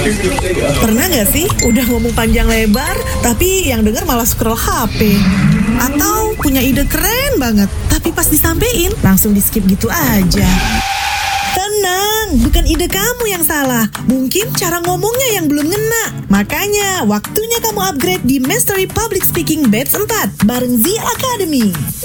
Pernah gak sih udah ngomong panjang lebar, tapi yang denger malah scroll HP? Atau punya ide keren banget, tapi pas disampein langsung di-skip gitu aja? Tenang, bukan ide kamu yang salah. Mungkin cara ngomongnya yang belum ngena. Makanya, waktunya kamu upgrade di Mastery Public Speaking Batch 4 bareng Z Academy.